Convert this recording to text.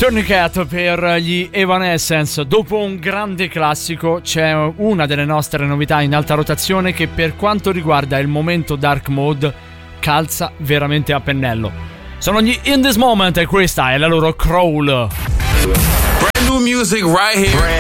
Tourniquet per gli Evanescence. Dopo un grande classico c'è una delle nostre novità in alta rotazione che per quanto riguarda il momento dark mode calza veramente a pennello. Sono gli In This Moment e questa è la loro Crawl. Brand new music right here.